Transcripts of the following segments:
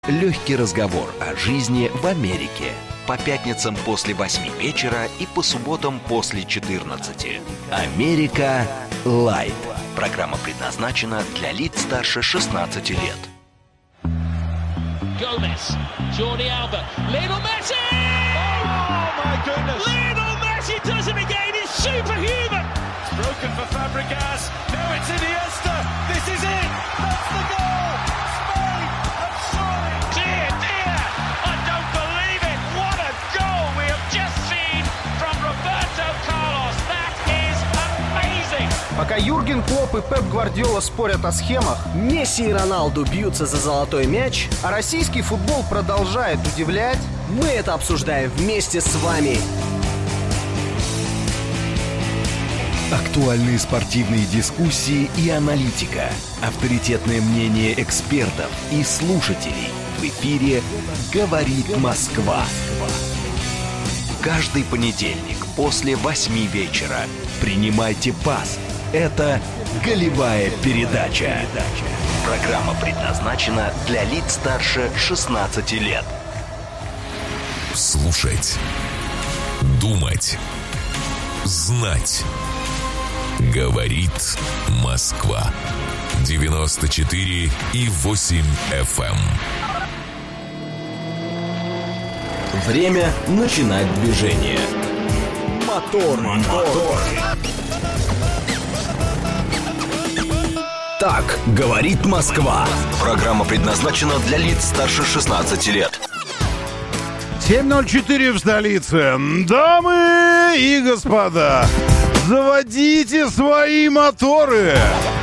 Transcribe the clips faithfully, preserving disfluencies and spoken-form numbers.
Легкий разговор о жизни в Америке. По пятницам после восьми вечера и по субботам после четырнадцати. Америка Лайт. Программа предназначена для лиц старше шестнадцати лет. Gomez, Jordi Alba, Lionel Messi! Oh my goodness! Lionel Messi does it again. He's superhuman. It's broken for Fabregas. Now it's Iniesta. This is it. That's the goal. Spain have surely. Dear, dear, I don't believe it. What a goal we have just seen from Roberto Carlos. That is amazing. Пока Юрген Клопп и Пеп Гвардиола спорят о схемах, Месси и Роналду бьются за золотой мяч, а российский футбол продолжает удивлять, мы это обсуждаем вместе с вами. Актуальные спортивные дискуссии и аналитика. Авторитетное мнение экспертов и слушателей. В эфире «Говорит Москва». Каждый понедельник после восьми вечера. Принимайте пас. Это «Голевая передача». Программа предназначена для лиц старше шестнадцати лет. Слушать, думать, знать. Говорит Москва. девяносто четыре и восемь эф эм. Время начинать движение. Мотор, мотор. Так говорит Москва. Программа предназначена для лиц старше шестнадцати лет. семь ноль четыре в столице. Дамы и господа, заводите свои моторы.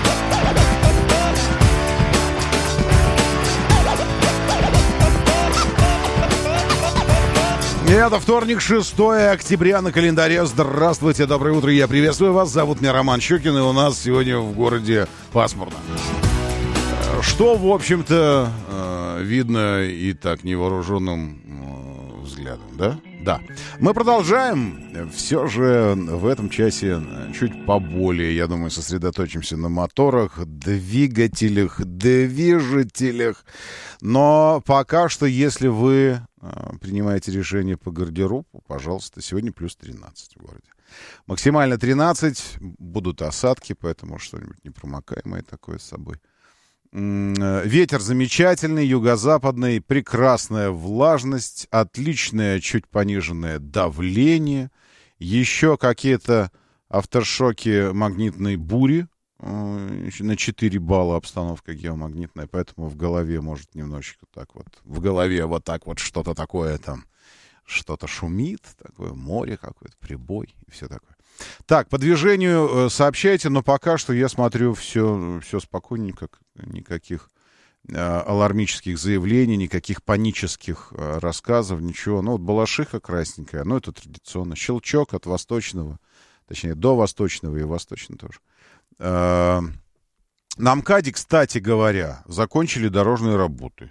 Это вторник, шестое октября на календаре. Здравствуйте, доброе утро, я приветствую вас. Зовут меня Роман Щукин, и у нас сегодня в городе пасмурно. Что, в общем-то, видно и так невооруженным взглядом, да? Да. Мы продолжаем. Все же в этом часе чуть поболее, я думаю, сосредоточимся на моторах, двигателях, движителях. Но пока что, если вы принимаете решение по гардеробу, пожалуйста, сегодня плюс тринадцать в городе. Максимально тринадцать, будут осадки, поэтому что-нибудь непромокаемое такое с собой. Ветер замечательный, юго-западный, прекрасная влажность, отличное чуть пониженное давление, еще какие-то авторшоки магнитной бури, на четыре балла обстановка геомагнитная, поэтому в голове может немножечко так вот, в голове вот так вот что-то такое там, что-то шумит, такое море какое-то, прибой и все такое. Так, по движению сообщайте, но пока что я смотрю все, все спокойненько, никаких э, алармических заявлений, никаких панических э, рассказов, ничего. Ну, вот балашиха красненькая, ну, это традиционно. Щелчок от восточного, точнее, до восточного и восточного тоже. Э, на МКАДе, кстати говоря, закончили дорожные работы.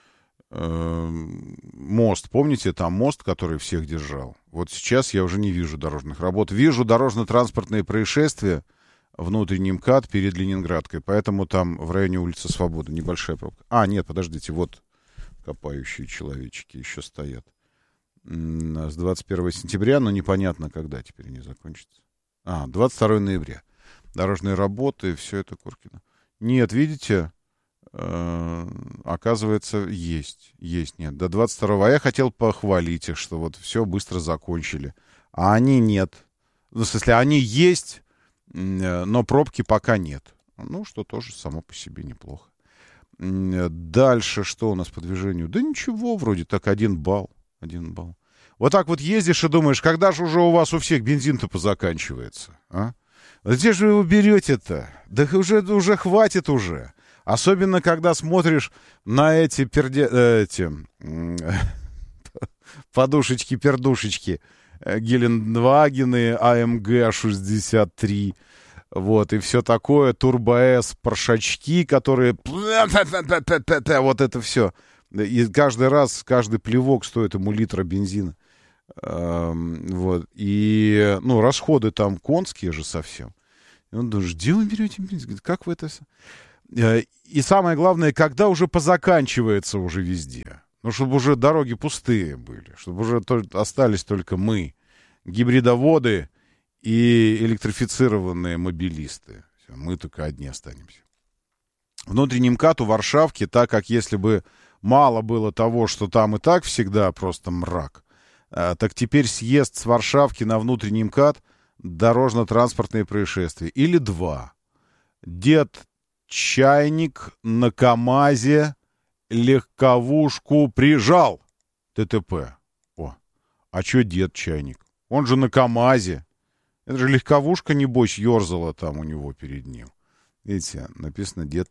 Мост, помните, там мост, который всех держал? Вот сейчас я уже не вижу дорожных работ. Вижу дорожно-транспортные происшествия, внутренний МКАД перед Ленинградкой, поэтому там в районе улицы Свободы небольшая пробка. А, нет, подождите, вот копающие человечки еще стоят. С двадцать первого сентября, но непонятно, когда теперь они закончатся. А, двадцать второго ноября. Дорожные работы, все это Куркино. Нет, видите... Оказывается, есть, есть, нет. До двадцать второго. А я хотел похвалить их, что вот все быстро закончили. А они нет. В смысле, они есть, но пробки пока нет. Ну, что тоже само по себе неплохо. Дальше что у нас по движению? Да ничего, вроде так, один балл. Один балл. Вот так вот ездишь и думаешь, когда же уже у вас у всех бензин-то позаканчивается, а? Где же вы его берете-то? Да уже, уже хватит уже. Особенно, когда смотришь на эти, перде... эти подушечки-пердушечки Гелендвагены, а эм гэ шестьдесят три, вот, и все такое, Турбо-С, паршачки, которые... Вот это все. И каждый раз, каждый плевок стоит ему литра бензина. Вот, и, ну, расходы там конские же совсем. И он думает, где вы берете бензин? Как вы это... И самое главное, когда уже позаканчивается уже везде. Ну, чтобы уже дороги пустые были, чтобы уже только, остались только мы, гибридоводы и электрифицированные мобилисты. Все, мы только одни останемся. Внутренний МКАД у Варшавки, так как если бы мало было того, что там и так всегда просто мрак, так теперь съезд с Варшавки на внутренний МКАД дорожно-транспортные происшествия. Или два. Дед Чайник на КамАЗе легковушку прижал. ТТП. О, а чё дед Чайник? Он же на КамАЗе. Это же легковушка, небось, ёрзала там у него перед ним. Видите, написано дед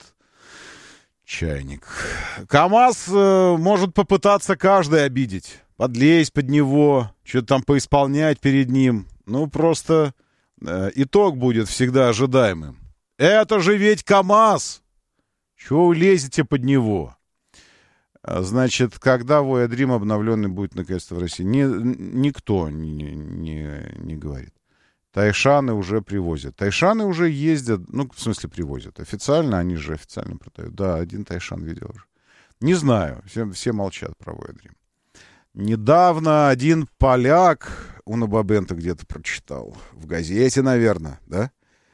Чайник. КамАЗ э, может попытаться каждый обидеть. Подлезть под него, что-то там поисполнять перед ним. Ну, просто э, итог будет всегда ожидаемым. Это же ведь КамАЗ! Чего вы лезете под него? Значит, когда Voya Dream обновленный будет наконец-то в России? Ни, никто не, не, не говорит. Тайшаны уже привозят. Тайшаны уже ездят, ну, в смысле привозят. Официально, они же официально продают. Да, один Тайшан видел уже. Не знаю, все, все молчат про Voya Dream. Недавно один поляк, у Набабента где-то прочитал, в газете, наверное, да?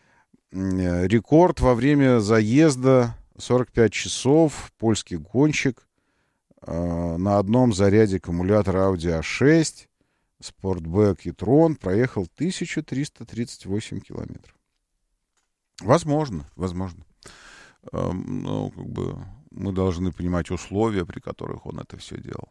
Рекорд во время заезда сорок пять часов, польский гонщик э, на одном заряде аккумулятора Audi а шесть, Sportback и Tron проехал тысячу триста тридцать восемь километров. Возможно, возможно. Э, ну, как бы мы должны понимать условия, при которых он это все делал.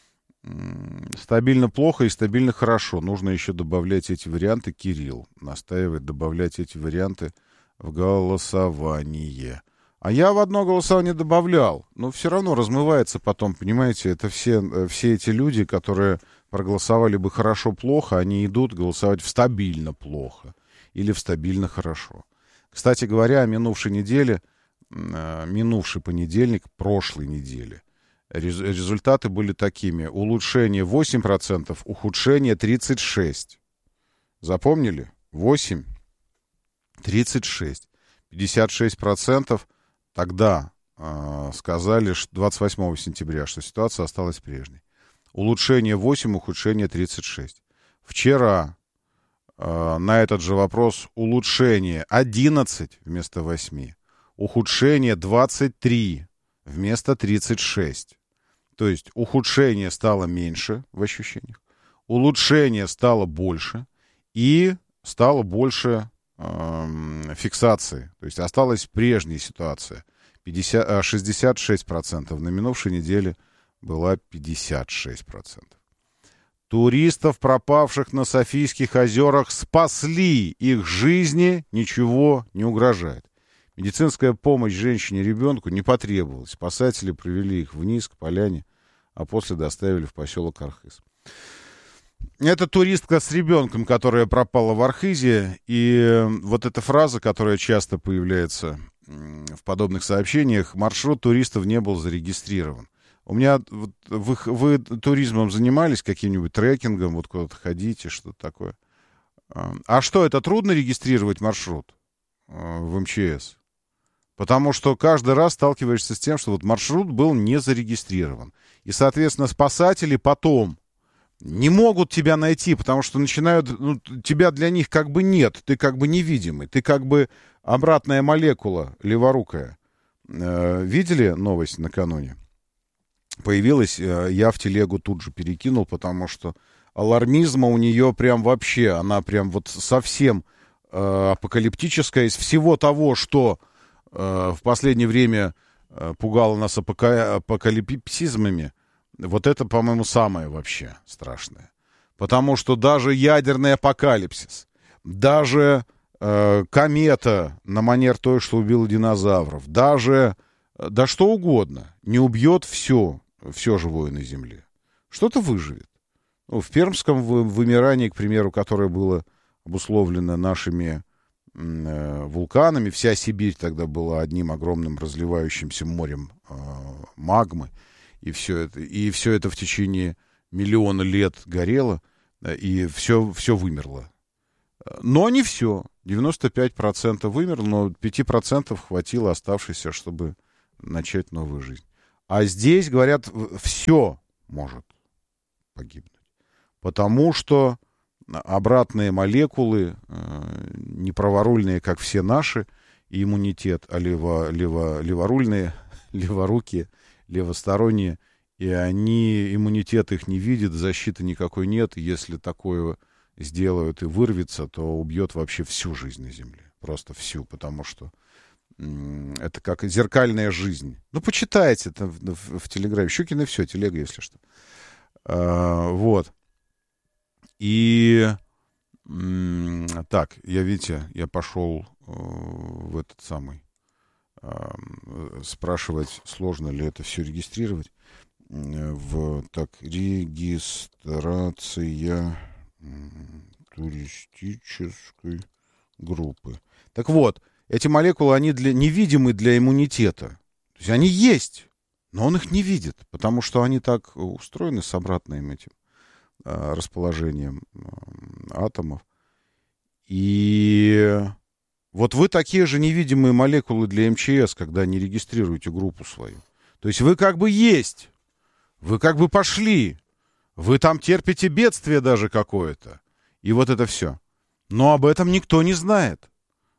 Стабильно плохо и стабильно хорошо. Нужно еще добавлять эти варианты. Кирилл настаивает добавлять эти варианты в голосование. А я в одно голосование добавлял. Но все равно размывается потом, понимаете, это все, все эти люди, которые проголосовали бы хорошо-плохо, они идут голосовать в стабильно плохо или в стабильно хорошо. Кстати говоря, о минувшей неделе, минувший понедельник, прошлой неделе, результаты были такими. Улучшение восемь процентов, ухудшение тридцать шесть процентов. Запомнили? восемь, тридцать шесть. пятьдесят шесть процентов тогда э, сказали, что двадцать восьмого сентября, что ситуация осталась прежней. Улучшение восемь, ухудшение тридцать шесть. Вчера э, на этот же вопрос улучшение одиннадцать вместо восьми. Ухудшение двадцать три вместо тридцать шесть. То есть ухудшение стало меньше в ощущениях, улучшение стало больше и стало больше э, фиксации. То есть осталась прежняя ситуация. пятьдесят, шестьдесят шесть процентов. На минувшей неделе была пятьдесят шесть процентов. Туристов, пропавших на Софийских озерах, спасли. Их жизни ничего не угрожает. Медицинская помощь женщине и ребенку не потребовалась. Спасатели привели их вниз к поляне, а после доставили в поселок Архыз. Это туристка с ребенком, которая пропала в Архызе. И вот эта фраза, которая часто появляется в подобных сообщениях: маршрут туристов не был зарегистрирован. У меня... Вы, вы туризмом занимались, каким-нибудь трекингом, вот куда-то ходите, что-то такое? А что, это трудно регистрировать маршрут в эм че эс? Потому что каждый раз сталкиваешься с тем, что вот маршрут был не зарегистрирован. И, соответственно, спасатели потом не могут тебя найти, потому что начинают... Ну, тебя для них как бы нет, ты как бы невидимый, ты как бы обратная молекула леворукая. Э, видели новость накануне? Появилась, э, я в телегу тут же перекинул, потому что алармизма у нее прям вообще, она прям вот совсем э, апокалиптическая. Из всего того, что в последнее время пугало нас апока... апокалипсизмами, вот это, по-моему, самое вообще страшное. Потому что даже ядерный апокалипсис, даже э, комета на манер той, что убила динозавров, даже, да что угодно, не убьет все, все живое на Земле. Что-то выживет. Ну, в Пермском вымирании, к примеру, которое было обусловлено нашими вулканами. Вся Сибирь тогда была одним огромным разливающимся морем э, магмы. И все, это, и все это в течение миллиона лет горело. И все, все вымерло. Но не все. девяносто пять процентов вымерло, но пять процентов хватило оставшейся, чтобы начать новую жизнь. А здесь, говорят, все может погибнуть. Потому что обратные молекулы, неправорульные, как все наши, и иммунитет, а лево, лево, леворульные, леворукие, левосторонние, и они, иммунитет их не видит, защиты никакой нет. Если такое сделают и вырвется, то убьет вообще всю жизнь на Земле. Просто всю, потому что м- это как зеркальная жизнь. Ну, почитайте это в, в, в Телеграме. Щукин и все, телега, если что. А, вот. И м- так, я, видите, я пошел э, в этот самый э, спрашивать, сложно ли это все регистрировать. В, так, регистрация туристической группы. Так вот, эти молекулы, они для, невидимы для иммунитета. То есть они есть, но он их не видит, потому что они так устроены с обратным этим а, расположением а, атомов. И вот вы такие же невидимые молекулы для эм че эс, когда не регистрируете группу свою. То есть вы как бы есть, вы как бы пошли, вы там терпите бедствие даже какое-то. И вот это все. Но об этом никто не знает.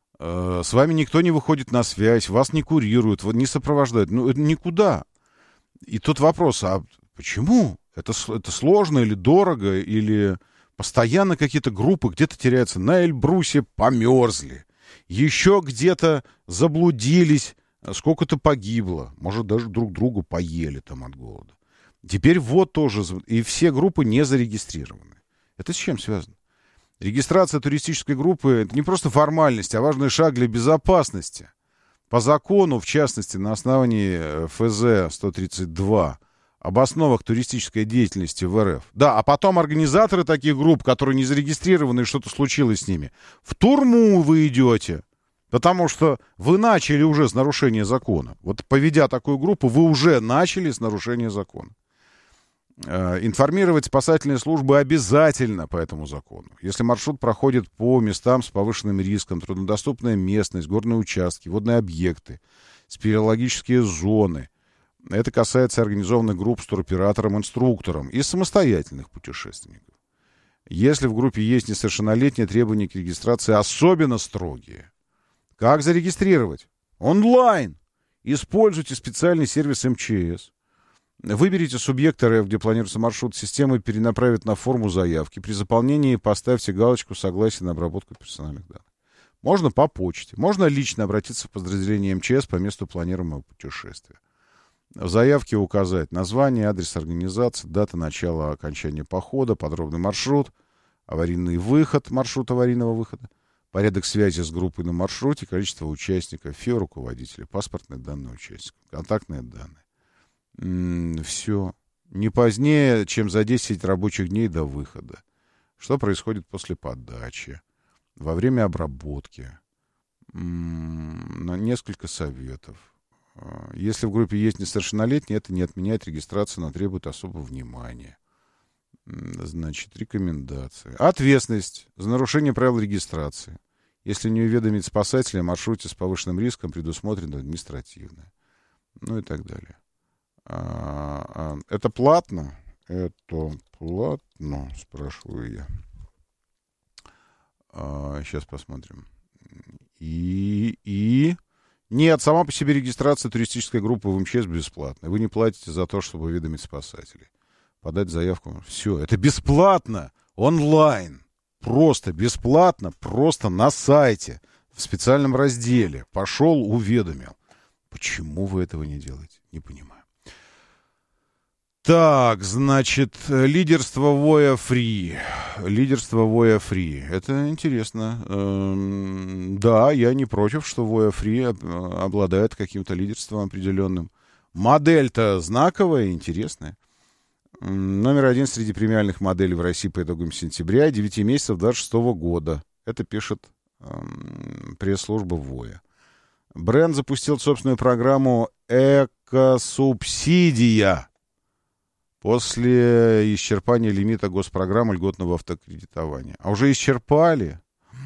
С вами никто не выходит на связь, вас не курируют, не сопровождают. Ну, это никуда. И тут вопрос, а почему? Это, это сложно или дорого, или постоянно какие-то группы где-то теряются. На Эльбрусе померзли, еще где-то заблудились, сколько-то погибло. Может, даже друг другу поели там от голода. Теперь вот тоже, и все группы не зарегистрированы. Это с чем связано? Регистрация туристической группы — это не просто формальность, а важный шаг для безопасности. По закону, в частности, на основании эф зэ сто тридцать два, об основах туристической деятельности в эр эф. Да, а потом организаторы таких групп, которые не зарегистрированы, и что-то случилось с ними, в тюрьму вы идете, потому что вы начали уже с нарушения закона. Вот поведя такую группу, вы уже начали с нарушения закона. Информировать спасательные службы обязательно по этому закону. Если маршрут проходит по местам с повышенным риском, труднодоступная местность, горные участки, водные объекты, спелеологические зоны. Это касается организованных групп с туроператором, инструктором и самостоятельных путешественников. Если в группе есть несовершеннолетние, требования к регистрации особенно строгие. Как зарегистрировать? Онлайн. Используйте специальный сервис эм че эс. Выберите субъект эр эф, где планируется маршрут. Система перенаправит на форму заявки. При заполнении поставьте галочку «Согласие на обработку персональных данных». Можно по почте. Можно лично обратиться в подразделение эм че эс по месту планируемого путешествия. В заявке указать название, адрес организации, дата начала окончания похода, подробный маршрут, аварийный выход, маршрут аварийного выхода, порядок связи с группой на маршруте, количество участников, ФИО руководителя, паспортные данные участников, контактные данные. Все. Не позднее, чем за десять рабочих дней до выхода. Что происходит после подачи, во время обработки. Несколько советов. Если в группе есть несовершеннолетние, это не отменяет регистрацию, но требует особого внимания. Значит, рекомендации. Ответственность за нарушение правил регистрации. Если не уведомить спасателя о маршруте с повышенным риском, предусмотрено административное. Ну и так далее. Это платно? Это платно, спрашиваю я. Сейчас посмотрим. И, и... Нет, сама по себе регистрация туристической группы в эм че эс бесплатная. Вы не платите за то, чтобы уведомить спасателей. Подать заявку. Все, это бесплатно. Онлайн. Просто бесплатно. Просто на сайте. В специальном разделе. Пошел, уведомил. Почему вы этого не делаете? Не понимаю. Так, значит, лидерство Воя Фри. Лидерство Воя Фри. Это интересно. Эм, да, я не против, что Воя Фри обладает каким-то лидерством определенным. Модель-то знаковая, интересная. Номер один среди премиальных моделей в России по итогам сентября, девяти месяцев двадцать шестого года. Это пишет эм, пресс-служба Воя. Бренд запустил собственную программу «Экосубсидия» после исчерпания лимита госпрограммы льготного автокредитования. А уже исчерпали?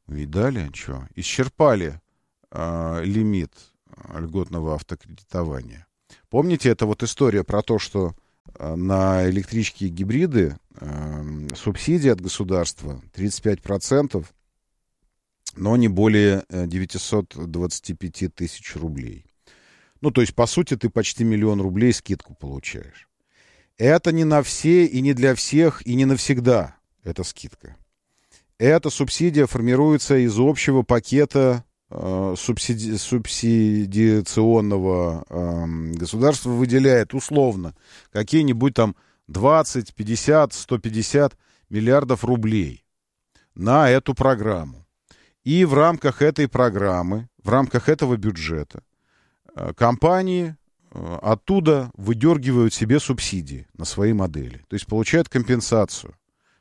Видали, что? Исчерпали э, лимит льготного автокредитования. Помните, это вот история про то, что э, на электрички и гибриды э, субсидия от государства тридцать пять процентов, но не более девятьсот двадцать пять тысяч рублей. Ну, то есть, по сути, ты почти миллион рублей скидку получаешь. Это не на все и не для всех, и не навсегда эта скидка. Эта субсидия формируется из общего пакета э, субсиди... субсидиационного. Э, государство выделяет условно какие-нибудь там двадцать, пятьдесят, сто пятьдесят миллиардов рублей на эту программу. И в рамках этой программы, в рамках этого бюджета э, компании э, оттуда выдергивают себе субсидии на свои модели. То есть получают компенсацию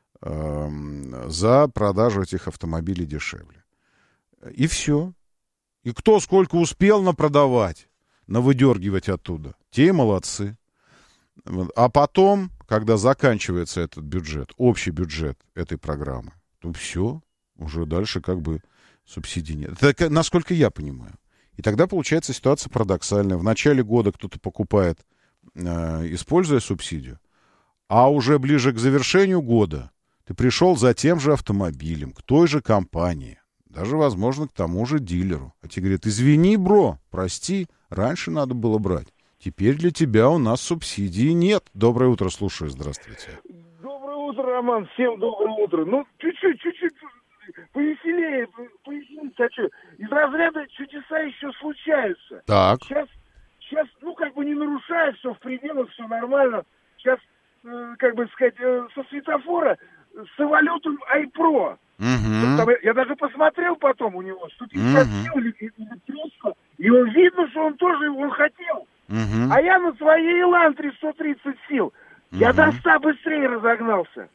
за продажу этих автомобилей дешевле. И все. И кто сколько успел напродавать, навыдергивать оттуда, те и молодцы. А потом, когда заканчивается этот бюджет, общий бюджет этой программы, то все, уже дальше как бы субсидий нет. Это насколько я понимаю. И тогда получается ситуация парадоксальная. В начале года кто-то покупает, используя субсидию, а уже ближе к завершению года ты пришел за тем же автомобилем, к той же компании, даже, возможно, к тому же дилеру. А тебе говорят: извини, бро, прости, раньше надо было брать. Теперь для тебя у нас субсидии нет. Доброе утро, слушаю, здравствуйте. Доброе утро, Роман, всем доброе утро. Ну, чуть-чуть, чуть-чуть повеселее, повеселее хочу. Из разряда чудеса еще случаются. Так. Сейчас, сейчас, ну, как бы не нарушая, все в пределах, все нормально. Сейчас, э, как бы сказать, э, со светофора с самолетом iPro. Угу. Там, я даже посмотрел потом у него, сто пятьдесят сил или триста, и он видно, что он тоже он хотел. Угу. А я на своей Элантре сто тридцать сил. Угу. Я до ста быстрее разогнался.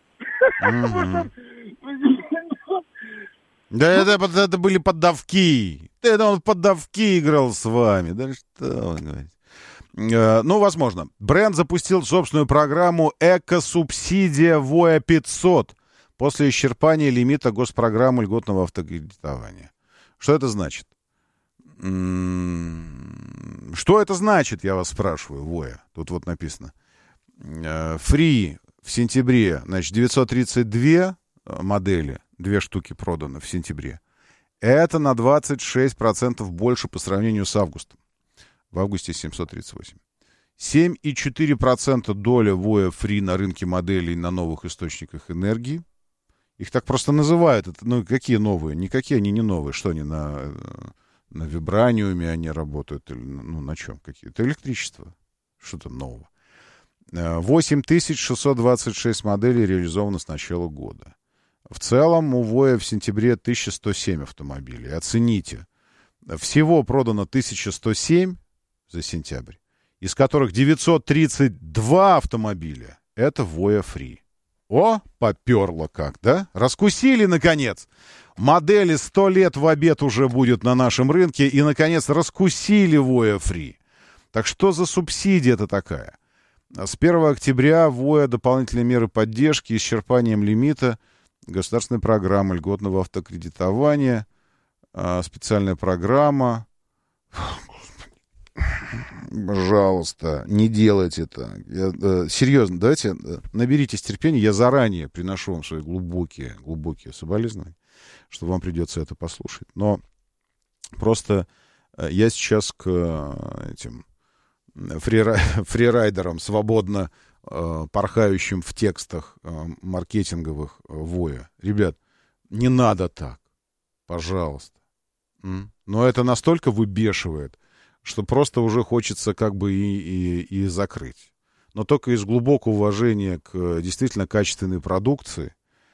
Да это, это были поддавки. Это он в поддавки играл с вами. Да что вы говорите. Ну, возможно. Бренд запустил собственную программу «Эко-субсидия ВОЯ пятьсот» после исчерпания лимита госпрограммы льготного автокредитования. Что это значит? Что это значит, я вас спрашиваю, ВОЯ? Тут вот написано. Фри в сентябре, значит, девятьсот тридцать две модели, две штуки проданы в сентябре. Это на двадцать шесть процентов больше по сравнению с августом. В августе семьсот тридцать восемь. семь и четыре десятых процента доля ВОЯ Фри на рынке моделей на новых источниках энергии. Их так просто называют. Это, ну, какие новые? Никакие они не новые. Что они на, на вибраниуме они работают? Или, ну, на чем? Какие? Это электричество. Что там нового? восемь тысяч шестьсот двадцать шесть моделей реализовано с начала года. В целом у ВОЯ в сентябре тысяча сто семь автомобилей. Оцените. Всего продано тысяча сто семь за сентябрь, из которых девятьсот тридцать два автомобиля — это ВОЯ Фри. О, поперло как, да? Раскусили, наконец. Модели сто лет в обед уже будет на нашем рынке, и, наконец, раскусили ВОЯ Фри. Так что за субсидия-то такая? С первого октября ВОЯ дополнительные меры поддержки исчерпанием лимита государственной программы льготного автокредитования, специальная программа. Пожалуйста, не делайте это. Я, э, серьезно, давайте э, наберитесь терпения. Я заранее приношу вам свои глубокие, глубокие соболезнования, что вам придется это послушать. Но просто э, я сейчас к э, этим фрира- фрирайдерам, свободно э, порхающим в текстах э, маркетинговых э, ВОЯ. Ребят, не надо так. Пожалуйста. М? Но это настолько выбешивает, что просто уже хочется как бы и, и, и закрыть. Но только из глубокого уважения к действительно качественной продукции,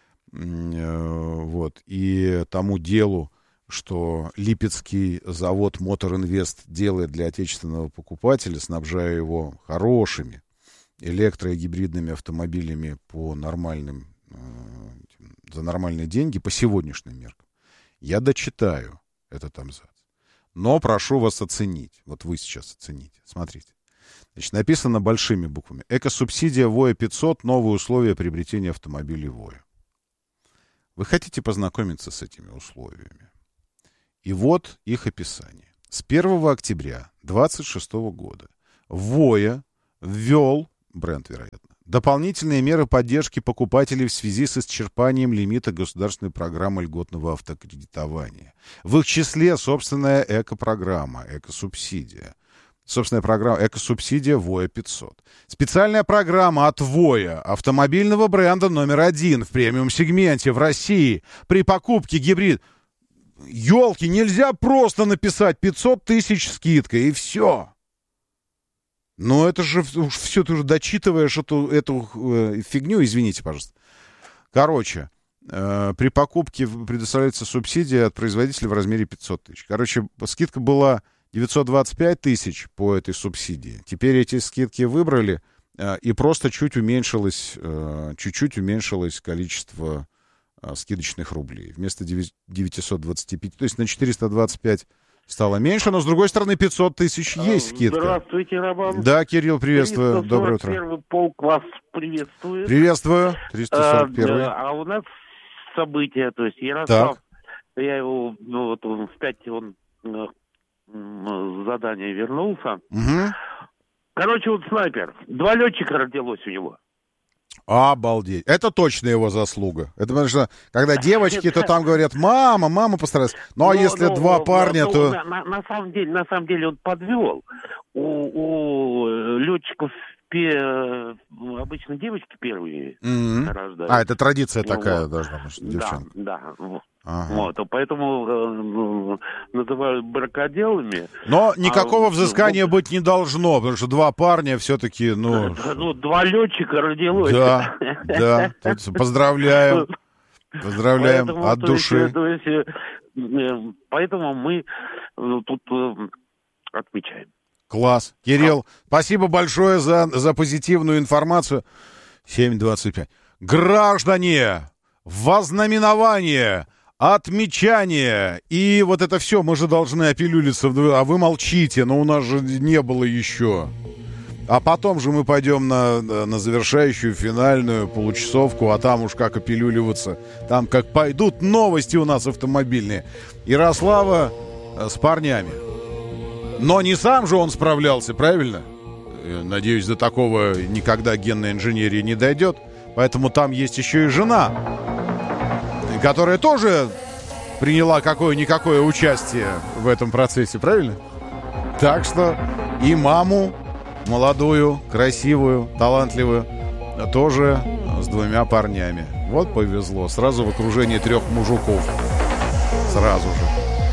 вот, и тому делу, что Липецкий завод Мотор Инвест делает для отечественного покупателя, снабжая его хорошими электро- и гибридными автомобилями по нормальным, за нормальные деньги, по сегодняшним меркам. Я дочитаю этот абзац. Но прошу вас оценить. Вот вы сейчас оцените. Смотрите. Значит, написано большими буквами. Эко-субсидия ВОЯ пятьсот. Новые условия приобретения автомобилей ВОЯ. Вы хотите познакомиться с этими условиями? И вот их описание. С первого октября двадцать шестого года ВОЯ ввел, бренд, вероятно, дополнительные меры поддержки покупателей в связи с исчерпанием лимита государственной программы льготного автокредитования. В их числе собственная эко-программа, эко-субсидия. Собственная программа эко-субсидия ВОЯ пятьсот. Специальная программа от ВОЯ, автомобильного бренда номер один в премиум-сегменте в России при покупке гибрид. Ёлки, нельзя просто написать пятьсот тысяч скидка и все. Но это же все, ты уже дочитываешь эту, эту э, фигню, извините, пожалуйста. Короче, э, при покупке предоставляется субсидия от производителя в размере пятьсот тысяч. Короче, скидка была девятьсот двадцать пять тысяч по этой субсидии. Теперь эти скидки выбрали, э, и просто чуть уменьшилось, э, чуть-чуть уменьшилось количество э, скидочных рублей. Вместо девятьсот двадцать пять, то есть на четыреста двадцать пять стало меньше, но, с другой стороны, пятьсот тысяч есть скидка. Здравствуйте, Роман. Да, Кирилл, приветствую. Доброе утро. триста сорок первый полк вас приветствует. Приветствую. триста сорок первый. А, а у нас события, то есть Ярослав, так. Я его, ну, вот он в пять он с задания вернулся. Угу. Короче, вот снайпер. Два летчика родилось у него. Обалдеть. Это точно его заслуга. Это потому что, когда девочки, то там говорят, мама, мама постаралась. Ну, а но, если но, два но, парня, но, то... На, на, на, самом деле, на самом деле он подвел. У, у летчиков обычно девочки первые mm-hmm. рождают. А, это традиция ну, такая вот. Должна быть, девчонка. Да, да. Ага. Вот, поэтому э, называют бракоделами. Но никакого а, взыскания вот, быть не должно, потому что два парня все-таки, ну... Ну, два летчика родилось. Да, да. Поздравляем. Поздравляем поэтому, от души. Есть, то есть, э, поэтому мы э, тут э, отмечаем. Класс. Кирилл, а. спасибо большое за, за позитивную информацию. семь двадцать пять. Граждане, вознаменование, отмечание. И вот это все, мы же должны опилюлиться, а вы молчите, но у нас же не было еще. А потом же мы пойдем на, на завершающую финальную получасовку, а там уж как опилюливаться. Там как пойдут новости у нас автомобильные. Ярослава с парнями. Но не сам же он справлялся, правильно? Надеюсь, до такого никогда генная инженерия не дойдет. Поэтому там есть еще и жена, которая тоже приняла какое-никакое участие в этом процессе, правильно? Так что и маму молодую, красивую, талантливую тоже с двумя парнями. Вот повезло. Сразу в окружении трех мужиков. Сразу же.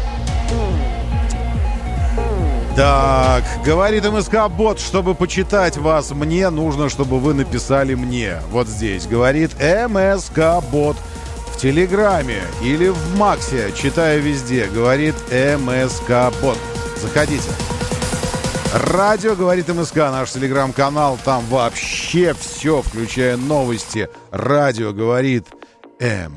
Так, говорит МСК-бот, чтобы почитать вас мне, нужно, чтобы вы написали мне. Вот здесь. Говорит МСК-бот в Телеграме или в Максе. Читаю везде. Говорит МСК-бот. Заходите. Радио «Говорит МСК», наш телеграм-канал. Там вообще все, включая новости. Радио «Говорит МСК».